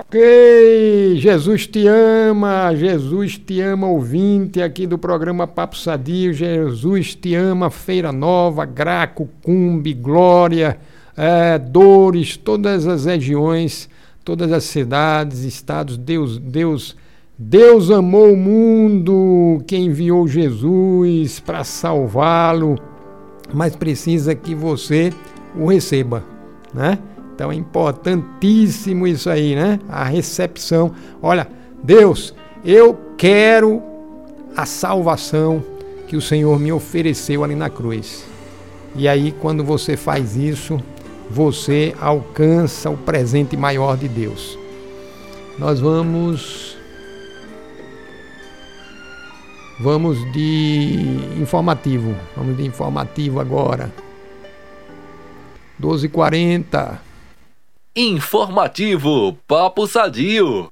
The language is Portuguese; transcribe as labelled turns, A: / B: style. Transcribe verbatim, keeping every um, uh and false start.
A: Ei, Jesus te ama, Jesus te ama, ouvinte aqui do programa Papo Sadio, Jesus te ama, Feira Nova, Graco, Cumbe, Glória, é, Dores, todas as regiões, todas as cidades, estados, Deus, Deus, Deus amou o mundo, que enviou Jesus para salvá-lo, mas precisa que você o receba, né? Então é importantíssimo isso aí, né? A recepção. Olha, Deus, eu quero a salvação que o Senhor me ofereceu ali na cruz. E aí, quando você faz isso, você alcança o presente maior de Deus. Nós vamos... Vamos de informativo. Vamos de informativo agora. doze e quarenta.
B: Informativo Papo Sadio.